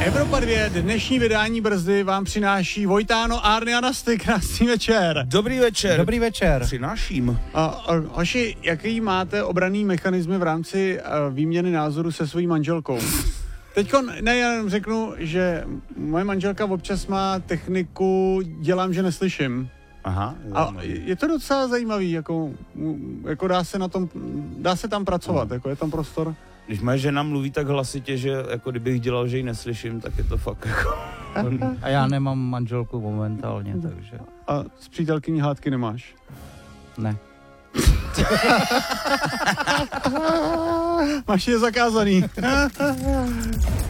Evropa 2, dnešní vydání Brzdy vám přináší Vojtáno, Árny a Nasty. Krásný večer. Dobrý večer. Dobrý večer. Přináším. Hoši, jaký máte obranný mechanismy v rámci výměny názoru se svojí manželkou? Teďko nejen řeknu, že moje manželka občas má techniku dělám, že neslyším. Aha. A je to docela zajímavý, jako dá se tam pracovat, jako je tam prostor. Když moje žena mluví tak hlasitě, že jako kdybych dělal, že ji neslyším, tak je to fakt jako... A já nemám manželku momentálně, takže... A s přítelkyní hádky nemáš? Ne. Máš je zakázaný.